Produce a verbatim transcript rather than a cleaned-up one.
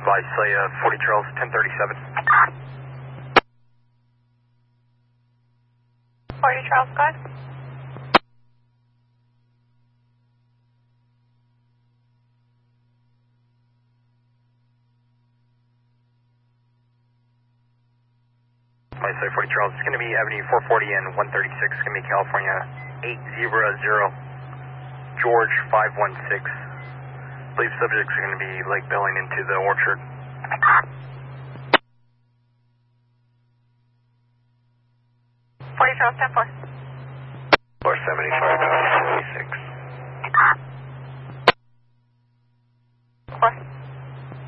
advise, say uh, forty Charles, ten thirty-seven. forty Charles, go ahead. I say forty Charles, it's going to be Avenue four forty and one thirty-six, it's going to be California eight zero zero, George five one six. I believe subjects are going to be lake belling into the orchard. forty Charles, ten four. four seventy-five.